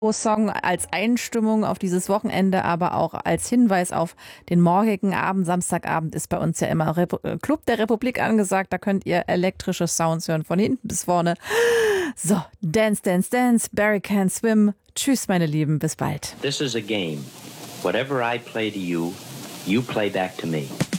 Song als Einstimmung auf dieses Wochenende, aber auch als Hinweis auf den morgigen Abend. Samstagabend ist bei uns ja immer Club der Republik angesagt. Da könnt ihr elektrische Sounds hören, von hinten bis vorne. So, Dance, Dance, Dance, Barry Can't Swim. Tschüss, meine Lieben, bis bald. This is a game. Whatever I play to you, you play back to me.